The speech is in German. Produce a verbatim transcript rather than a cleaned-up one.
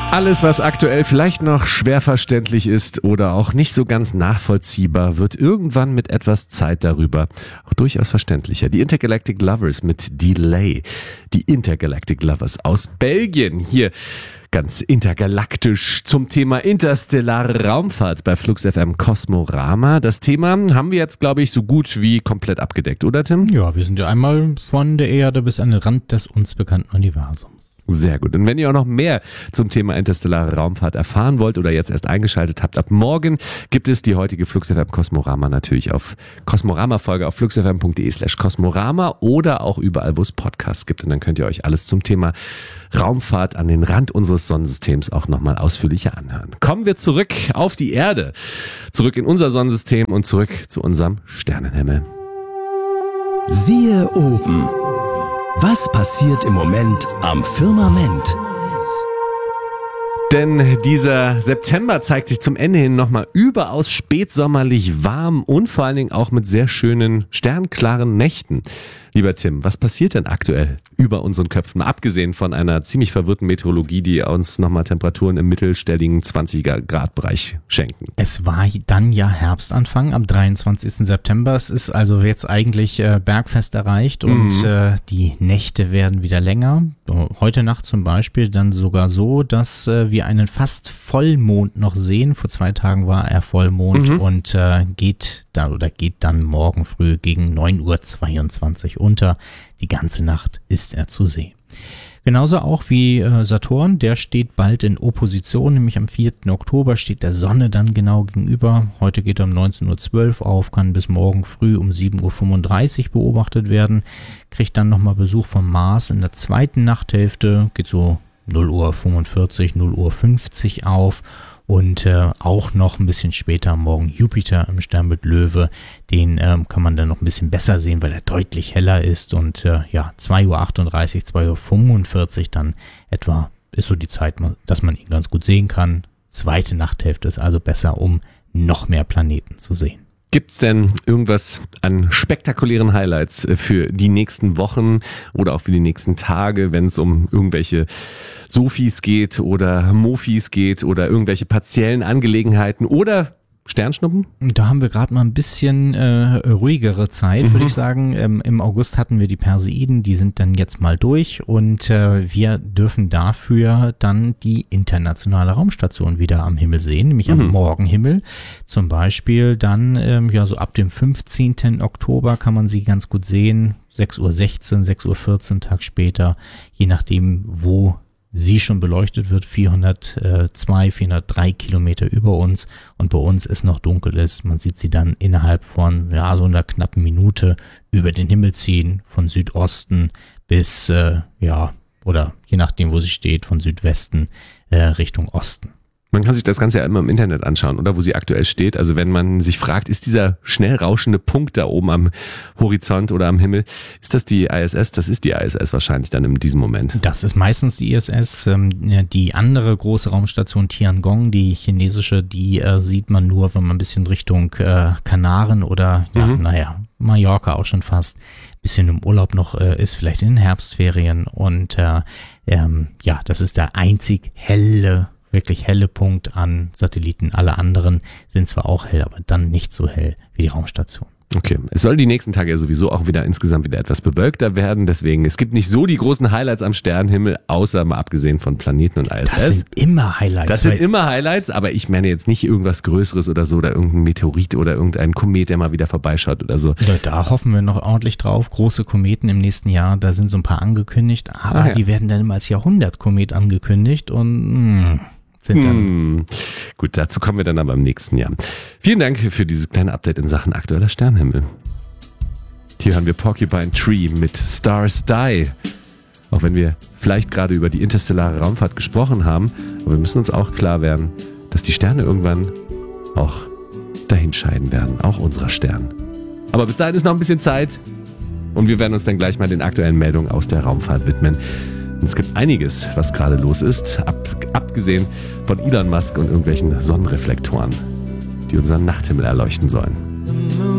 Alles, was aktuell vielleicht noch schwer verständlich ist oder auch nicht so ganz nachvollziehbar, wird irgendwann mit etwas Zeit darüber auch durchaus verständlicher. Die Intergalactic Lovers mit Delay. Die Intergalactic Lovers aus Belgien. Hier ganz intergalaktisch zum Thema interstellare Raumfahrt bei Flux F M Kosmorama. Das Thema haben wir jetzt, glaube ich, so gut wie komplett abgedeckt, oder Tim? Ja, wir sind ja einmal von der Erde bis an den Rand des uns bekannten Universums. Sehr gut. Und wenn ihr auch noch mehr zum Thema interstellare Raumfahrt erfahren wollt oder jetzt erst eingeschaltet habt, ab morgen gibt es die heutige Flux F M Kosmorama natürlich auf Kosmorama-Folge auf fluxfm.de slash Kosmorama oder auch überall, wo es Podcasts gibt. Und dann könnt ihr euch alles zum Thema Raumfahrt an den Rand unseres Sonnensystems auch nochmal ausführlicher anhören. Kommen wir zurück auf die Erde, zurück in unser Sonnensystem und zurück zu unserem Sternenhimmel. Siehe oben. Was passiert im Moment am Firmament? Denn dieser September zeigt sich zum Ende hin nochmal überaus spätsommerlich warm und vor allen Dingen auch mit sehr schönen, sternklaren Nächten. Lieber Tim, was passiert denn aktuell über unseren Köpfen? Mal abgesehen von einer ziemlich verwirrten Meteorologie, die uns nochmal Temperaturen im mittelstelligen zwanziger Grad Bereich schenken. Es war dann ja Herbstanfang am dreiundzwanzigsten September. Es ist also jetzt eigentlich äh, Bergfest erreicht und mhm. äh, die Nächte werden wieder länger. Heute Nacht zum Beispiel dann sogar so, dass äh, wir einen fast Vollmond noch sehen. Vor zwei Tagen war er Vollmond mhm. und äh, geht dann oder geht dann morgen früh gegen neun Uhr zweiundzwanzig unter. Die ganze Nacht ist er zu sehen. Genauso auch wie äh, Saturn, der steht bald in Opposition, nämlich am vierten Oktober steht der Sonne dann genau gegenüber. Heute geht er um neunzehn Uhr zwölf auf, kann bis morgen früh um sieben Uhr fünfunddreißig beobachtet werden, kriegt dann nochmal Besuch vom Mars in der zweiten Nachthälfte, geht so null Uhr fünfundvierzig, null Uhr fünfzig auf. Und äh, auch noch ein bisschen später morgen Jupiter im Sternbild Löwe. Den ähm, kann man dann noch ein bisschen besser sehen, weil er deutlich heller ist. Und äh, ja, zwei Uhr achtunddreißig, zwei Uhr fünfundvierzig dann etwa ist so die Zeit, dass man ihn ganz gut sehen kann. Zweite Nachthälfte ist also besser, um noch mehr Planeten zu sehen. Gibt's denn irgendwas an spektakulären Highlights für die nächsten Wochen oder auch für die nächsten Tage, wenn es um irgendwelche Sofis geht oder Mofis geht oder irgendwelche partiellen Angelegenheiten oder Sternschnuppen? Da haben wir gerade mal ein bisschen äh, ruhigere Zeit, mhm. würde ich sagen. Ähm, Im August hatten wir die Perseiden, die sind dann jetzt mal durch und äh, wir dürfen dafür dann die internationale Raumstation wieder am Himmel sehen, nämlich mhm. am Morgenhimmel. Zum Beispiel dann, ähm, ja so ab dem fünfzehnten Oktober kann man sie ganz gut sehen, sechs Uhr sechzehn, sechs Uhr vierzehn, Tag später, je nachdem wo sie schon beleuchtet wird, vierhundertzwei, vierhundertdrei Kilometer über uns und bei uns es noch dunkel ist. Man sieht sie dann innerhalb von ja so einer knappen Minute über den Himmel ziehen, von Südosten bis, äh, ja, oder je nachdem, wo sie steht, von Südwesten äh, Richtung Osten. Man kann sich das Ganze ja immer im Internet anschauen, oder wo sie aktuell steht. Also wenn man sich fragt, ist dieser schnell rauschende Punkt da oben am Horizont oder am Himmel, ist das die I S S? Das ist die I S S wahrscheinlich dann in diesem Moment. Das ist meistens die I S S. Die andere große Raumstation Tiangong, die chinesische, die äh, sieht man nur, wenn man ein bisschen Richtung äh, Kanaren oder, ja, mhm. naja, Mallorca auch schon fast, bisschen im Urlaub noch äh, ist, vielleicht in den Herbstferien. Und äh, ähm, ja, das ist der einzig helle wirklich helle Punkt an Satelliten. Alle anderen sind zwar auch hell, aber dann nicht so hell wie die Raumstation. Okay, es soll die nächsten Tage ja sowieso auch wieder insgesamt wieder etwas bewölkter werden, deswegen, es gibt nicht so die großen Highlights am Sternenhimmel, außer mal abgesehen von Planeten und I S S. Das sind immer Highlights. Das sind immer Highlights, aber ich meine jetzt nicht irgendwas Größeres oder so, oder irgendein Meteorit oder irgendein Komet, der mal wieder vorbeischaut oder so. Ja, da hoffen wir noch ordentlich drauf. Große Kometen im nächsten Jahr, da sind so ein paar angekündigt, aber ah, ja. die werden dann immer als Jahrhundertkomet angekündigt und mh. Sind dann hm. Gut, dazu kommen wir dann aber im nächsten Jahr. Vielen Dank für dieses kleine Update in Sachen aktueller Sternenhimmel. Hier hören wir Porcupine Tree mit Stars Die. Auch wenn wir vielleicht gerade über die interstellare Raumfahrt gesprochen haben, aber wir müssen uns auch klar werden, dass die Sterne irgendwann auch dahinscheiden werden, auch unserer Stern. Aber bis dahin ist noch ein bisschen Zeit und wir werden uns dann gleich mal den aktuellen Meldungen aus der Raumfahrt widmen. Es gibt einiges, was gerade los ist, ab, abgesehen von Elon Musk und irgendwelchen Sonnenreflektoren, die unseren Nachthimmel erleuchten sollen.